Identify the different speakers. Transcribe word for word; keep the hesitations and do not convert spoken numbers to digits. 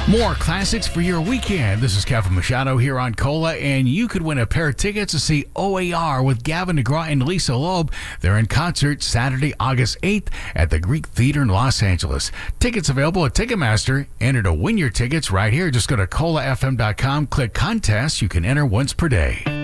Speaker 1: More classics for your weekend. This is Kevin Machado here on Cola, and you could win a pair of tickets to see O A R with Gavin DeGraw and Lisa Loeb. They're in concert Saturday, August eighth at the Greek Theater in Los Angeles. Tickets available at Ticketmaster. Enter to win your tickets right here. Just go to cola f m dot com, click contest. You can enter once per day.